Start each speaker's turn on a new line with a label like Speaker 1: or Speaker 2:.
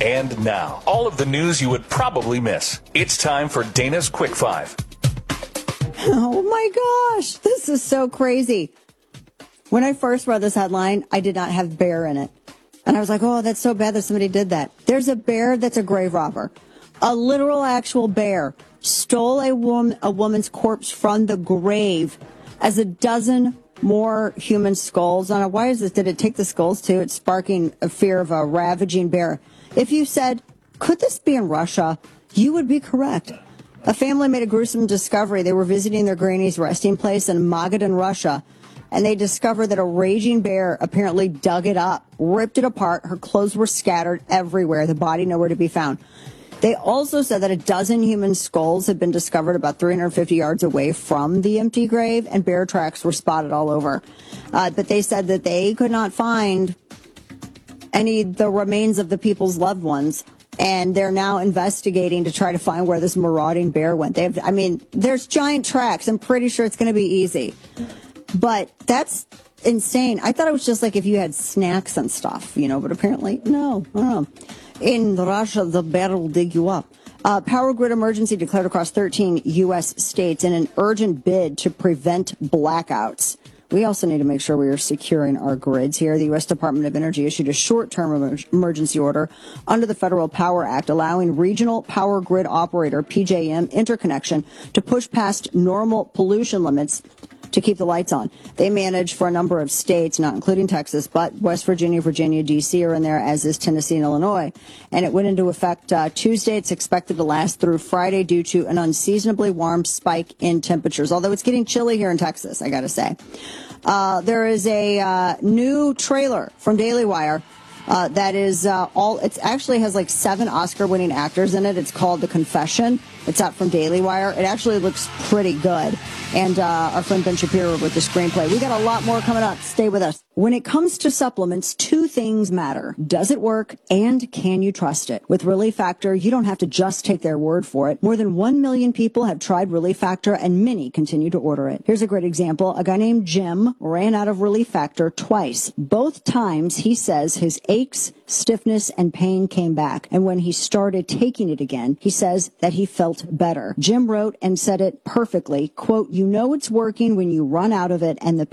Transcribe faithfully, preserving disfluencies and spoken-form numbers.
Speaker 1: And now, all of the news you would probably miss. It's time for Dana's Quick Five.
Speaker 2: Oh my gosh, this is so crazy. When I first read this headline, I did not have bear in it. And I was like, oh, that's so bad that somebody did that. There's a bear that's a grave robber. A literal actual bear stole a woman, a woman's corpse from the grave as a dozen more human skulls on it. Why is this? Did it take the skulls too? It's sparking a fear of a ravaging bear. If you said, could this be in Russia? You would be correct. A family made a gruesome discovery. They were visiting their granny's resting place in Magadan, Russia, and they discovered that a raging bear apparently dug it up, ripped it apart. Her clothes were scattered everywhere, the body nowhere to be found. They also said that a dozen human skulls had been discovered about three hundred fifty yards away from the empty grave, and bear tracks were spotted all over. Uh, but they said that they could not find any the remains of the people's loved ones, and they're now investigating to try to find where this marauding bear went. They have, I mean, there's giant tracks. I'm pretty sure it's going to be easy. But that's insane. I thought it was just like if you had snacks and stuff, you know, but apparently, no. I don't know. In Russia, the bear will dig you up. Uh, power grid emergency declared across thirteen U S states in an urgent bid to prevent blackouts. We also need to make sure we are securing our grids here. The U S Department of Energy issued a short-term emergency order under the Federal Power Act, allowing regional power grid operator P J M Interconnection to push past normal pollution limits to keep the lights on. They manage for a number of states, not including Texas, but West Virginia, Virginia, D C are in there, as is Tennessee and Illinois. And it went into effect uh, Tuesday. It's expected to last through Friday due to an unseasonably warm spike in temperatures, although it's getting chilly here in Texas, I got to say. Uh, there is a uh, new trailer from Daily Wire uh, that is uh, all, it actually has like seven Oscar-winning actors in it. It's called The Confession. It's out from Daily Wire. It actually looks pretty good. And uh, our friend Ben Shapiro with the screenplay. We got a lot more coming up. Stay with us. When it comes to supplements, two things matter. Does it work, and can you trust it? With Relief Factor, you don't have to just take their word for it. More than one million people have tried Relief Factor, and many continue to order it. Here's a great example. A guy named Jim ran out of Relief Factor twice. Both times, he says his aches, stiffness, and pain came back. And when he started taking it again, he says that he felt better. Jim wrote and said it perfectly, quote, "You know it's working when you run out of it, and the